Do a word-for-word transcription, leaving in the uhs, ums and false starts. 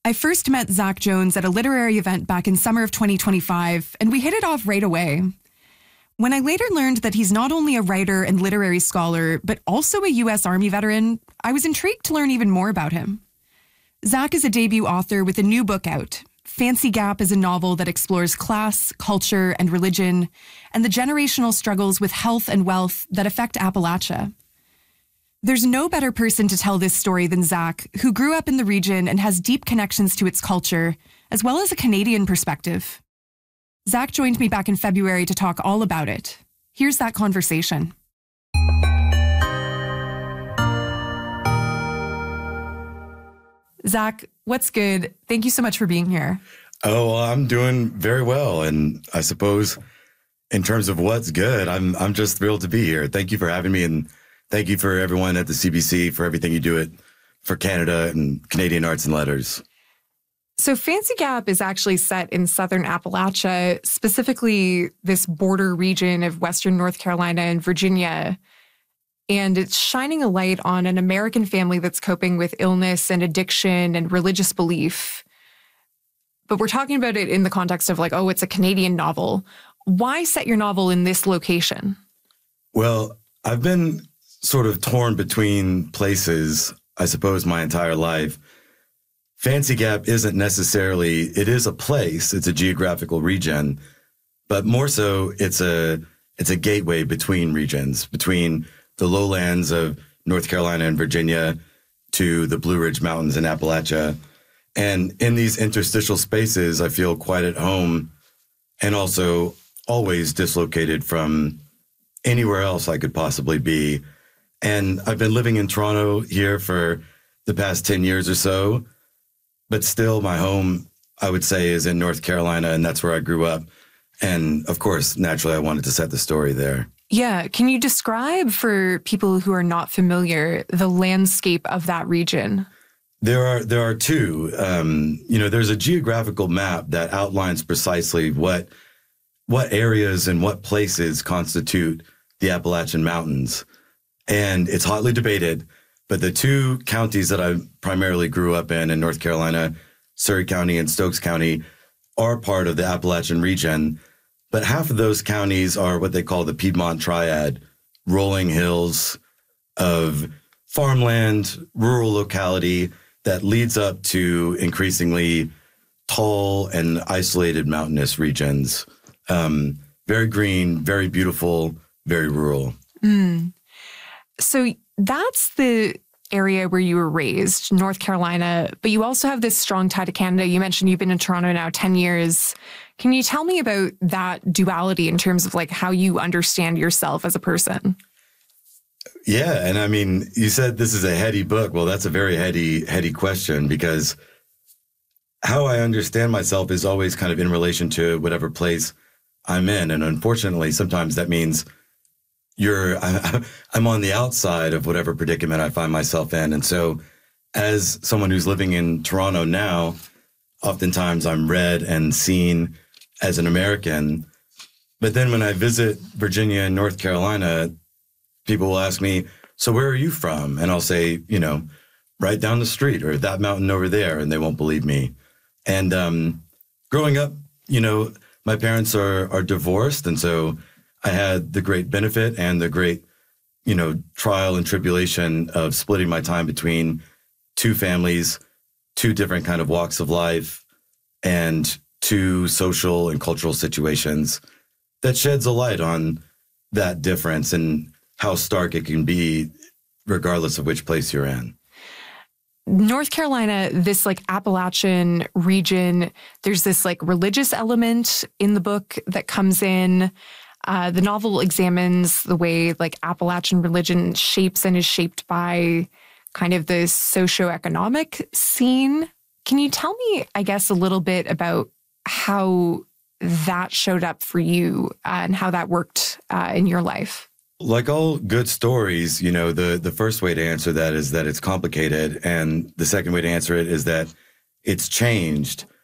I first met Zach Jones at a literary event back in summer of twenty twenty-five, and we hit it off right away. When I later learned that he's not only a writer and literary scholar, but also a U S Army veteran, I was intrigued to learn even more about him. Zach is a debut author with a new book out. Fancy Gap is a novel that explores class, culture, and religion, and the generational struggles with health and wealth that affect Appalachia. There's no better person to tell this story than Zach, who grew up in the region and has deep connections to its culture, as well as a Canadian perspective. Zach joined me back in February to talk all about it. Here's that conversation. Zach, what's good? Thank you so much for being here. Oh, well, I'm doing very well. And I suppose in terms of what's good, I'm I'm just thrilled to be here. Thank you for having me. And thank you for everyone at the C B C for everything you do it for Canada and Canadian arts and letters. So Fancy Gap is actually set in southern Appalachia, specifically this border region of western North Carolina and Virginia. And it's shining a light on an American family that's coping with illness and addiction and religious belief. But we're talking about it in the context of like, oh, it's a Canadian novel. Why set your novel in this location? Well, I've been sort of torn between places, I suppose, my entire life. Fancy Gap isn't necessarily, it is a place, it's a geographical region, but more so it's a it's a gateway between regions, between the lowlands of North Carolina and Virginia to the Blue Ridge Mountains in Appalachia. And in these interstitial spaces, I feel quite at home and also always dislocated from anywhere else I could possibly be. And I've been living in Toronto here for the past ten years or so. But still, my home, I would say, is in North Carolina, and that's where I grew up. And of course, naturally, I wanted to set the story there. Yeah. Can you describe for people who are not familiar the landscape of that region? There are there are two. Um, you know, there's a geographical map that outlines precisely what what areas and what places constitute the Appalachian Mountains. And it's hotly debated. But the two counties that I primarily grew up in, in North Carolina, Surrey County and Stokes County, are part of the Appalachian region. But half of those counties are what they call the Piedmont Triad, rolling hills of farmland, rural locality that leads up to increasingly tall and isolated mountainous regions. Um, very green, very beautiful, very rural. Mm. So that's the area where you were raised, North Carolina, but you also have this strong tie to Canada. You mentioned you've been in Toronto now ten years. Can you tell me about that duality in terms of like how you understand yourself as a person? Yeah. And I mean, you said this is a heady book. Well, that's a very heady, heady question, because how I understand myself is always kind of in relation to whatever place I'm in. And unfortunately, sometimes that means You're, I'm on the outside of whatever predicament I find myself in. And so as someone who's living in Toronto now, oftentimes I'm read and seen as an American. But then when I visit Virginia and North Carolina, people will ask me, so where are you from? And I'll say, you know, right down the street or that mountain over there. And they won't believe me. And um, growing up, you know, my parents are are divorced. And so I had the great benefit and the great, you know, trial and tribulation of splitting my time between two families, two different kind of walks of life, and two social and cultural situations that sheds a light on that difference and how stark it can be regardless of which place you're in. North Carolina, this like Appalachian region, there's this like religious element in the book that comes in. Uh, the novel examines the way like Appalachian religion shapes and is shaped by kind of the socioeconomic scene. Can you tell me, I guess, a little bit about how that showed up for you uh, and how that worked uh, in your life? Like all good stories, you know, the, the first way to answer that is that it's complicated. And the second way to answer it is that it's changed.